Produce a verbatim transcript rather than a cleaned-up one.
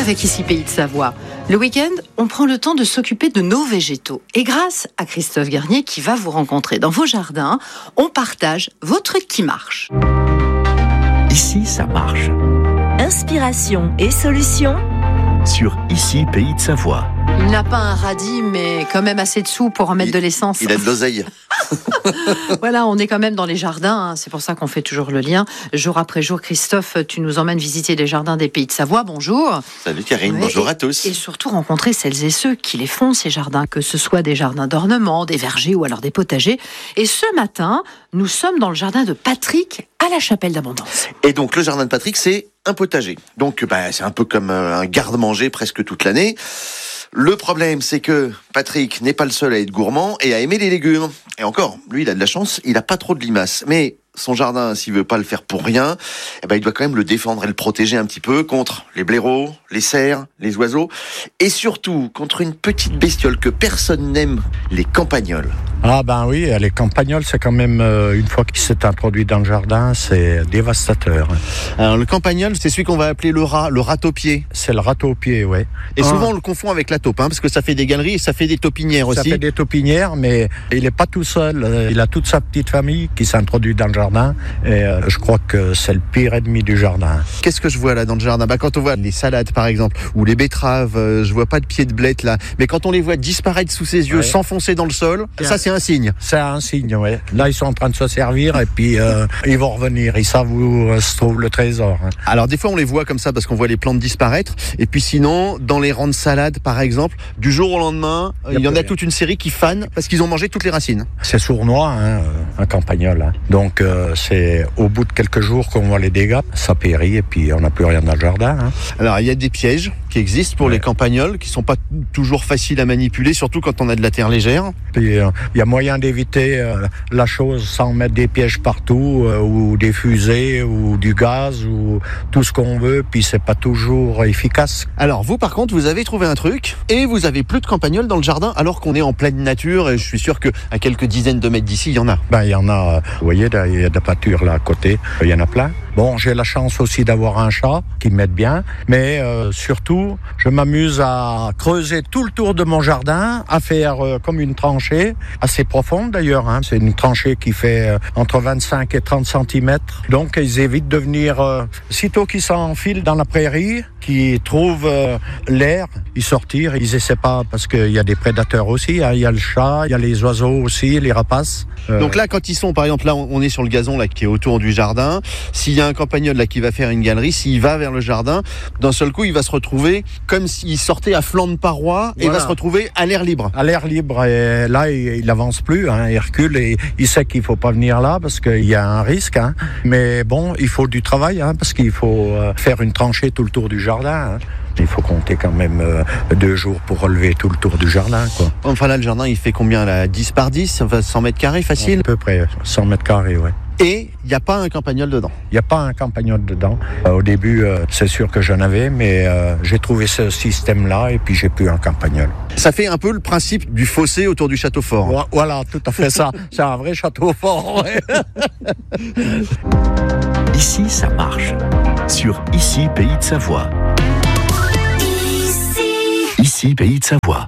avec Ici Pays de Savoie. Le week-end, on prend le temps de s'occuper de nos végétaux. Et grâce à Christophe Garnier qui va vous rencontrer dans vos jardins, on partage vos trucs qui marchent. Ici, ça marche. Inspiration et solutions Sur Ici, Pays de Savoie. Il n'a pas un radis, mais quand même assez de sous pour en mettre il, de l'essence. Il a de l'oseille. Voilà, on est quand même dans les jardins, hein. C'est pour ça qu'on fait toujours le lien. Jour après jour, Christophe, tu nous emmènes visiter les jardins des Pays de Savoie. Bonjour. Salut Karine, Ouais, bonjour et, à tous. Et surtout rencontrer celles et ceux qui les font, ces jardins, que ce soit des jardins d'ornement, des vergers ou alors des potagers. Et ce matin, nous sommes dans le jardin de Patrick à la Chapelle d'Abondance. Et donc le jardin de Patrick, c'est un potager. Donc bah, c'est un peu comme un garde-manger presque toute l'année. Le problème, c'est que Patrick n'est pas le seul à être gourmand et à aimer les légumes. Et encore, lui, il a de la chance, il n'a pas trop de limaces. Mais son jardin, s'il veut pas le faire pour rien, eh ben, il doit quand même le défendre et le protéger un petit peu contre les blaireaux, les cerfs, les oiseaux, et surtout contre une petite bestiole que personne n'aime, les campagnols. Ah ben oui, les campagnols, c'est quand même, euh, une fois qu'il s'est introduit dans le jardin, c'est dévastateur. Alors le campagnol, c'est celui qu'on va appeler le rat, le rat au pied. C'est le rat au pied, ouais. Et Ah. souvent on le confond avec la taupe, hein, parce que ça fait des galeries et ça fait des taupinières Ça aussi. fait des taupinières, mais il n'est pas tout seul. Il a toute sa petite famille qui s'introduit dans le jardin. Et euh, je crois que c'est le pire ennemi du jardin. Qu'est-ce que je vois là dans le jardin? Bah, quand on voit les salades par exemple, ou les betteraves, euh, je vois pas de pieds de blettes là. Mais quand on les voit disparaître sous ses yeux, Ouais. s'enfoncer dans le sol, Bien. ça c'est un signe. C'est un signe, ouais. Là, ils sont en train de se servir et puis euh, ils vont revenir. Ils savent où euh, se trouve le trésor. Hein. Alors des fois on les voit comme ça parce qu'on voit les plantes disparaître. Et puis sinon, dans les rangs de salades par exemple, du jour au lendemain, Y a il y en plus a rien. toute une série qui fanent parce qu'ils ont mangé toutes les racines. C'est sournois, hein, un campagnol. Hein. Donc, euh, c'est au bout de quelques jours qu'on voit les dégâts. Ça périt et puis on n'a plus rien dans le jardin. Hein. Alors il y a des pièges qui existent pour Ouais. les campagnols qui sont pas toujours faciles à manipuler, surtout quand on a de la terre légère. Puis, il euh, y a moyen d'éviter euh, la chose sans mettre des pièges partout, euh, ou des fusées, ou du gaz, ou tout ce qu'on veut. Puis, c'est pas toujours efficace. Alors vous par contre vous avez trouvé un truc et vous avez plus de campagnols dans le jardin alors qu'on est en pleine nature et je suis sûr qu'à quelques dizaines de mètres d'ici il y en a. Ben, il y en a, euh, vous voyez, là, il y a de la pâture là à côté. Il y en a plein. Bon, j'ai la chance aussi d'avoir un chat qui m'aide bien, mais euh, surtout, je m'amuse à creuser tout le tour de mon jardin, à faire euh, comme une tranchée, assez profonde d'ailleurs. Hein. C'est une tranchée qui fait euh, entre vingt-cinq et trente centimètres. Donc, ils évitent de venir, euh, sitôt qu'ils s'enfilent dans la prairie, qu'ils trouvent euh, l'air, ils sortir, ils essaient pas, parce qu'il y a des prédateurs aussi. Hein. Il y a le chat, il y a les oiseaux aussi, les rapaces. Euh, Donc là, quand ils sont, par exemple, là, on est sur le gazon là qui est autour du jardin. S'il y a un campagnol là qui va faire une galerie, s'il va vers le jardin, d'un seul coup, il va se retrouver comme s'il sortait à flanc de paroi et il Voilà. va se retrouver à l'air libre. à l'air libre, et là il, il avance plus, hein, il recule et il sait qu'il faut pas venir là parce qu'il y a un risque, hein. Mais bon, il faut du travail, hein, parce qu'il faut euh, faire une tranchée tout le tour du jardin, hein. Il faut compter quand même euh, deux jours pour relever tout le tour du jardin, quoi. Enfin là, le jardin, il fait combien là? dix par dix, enfin cent mètres carrés facile. À peu près cent mètres carrés, ouais. Et il n'y a pas un campagnol dedans. Il n'y a pas un campagnol dedans. Euh, au début, euh, c'est sûr que j'en avais, mais euh, j'ai trouvé ce système-là et puis j'ai plus un campagnol. Ça fait un peu le principe du fossé autour du château fort. Vo- Voilà, tout à fait ça. C'est un vrai château fort, ouais. Ici, ça marche. Sur Ici, Pays de Savoie. Ici, Pays de Savoie.